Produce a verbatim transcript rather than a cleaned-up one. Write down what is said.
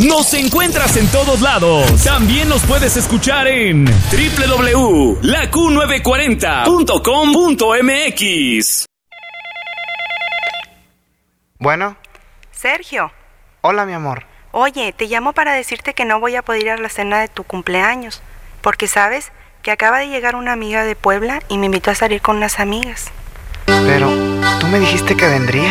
Nos encuentras en todos lados. También nos puedes escuchar en doble u doble u doble u punto la q novecientos cuarenta punto com punto m x. Bueno. Sergio. Hola, mi amor. Oye, te llamo para decirte que no voy a poder ir a la cena de tu cumpleaños, porque sabes que acaba de llegar una amiga de Puebla y me invitó a salir con unas amigas. Pero tú me dijiste que vendrías.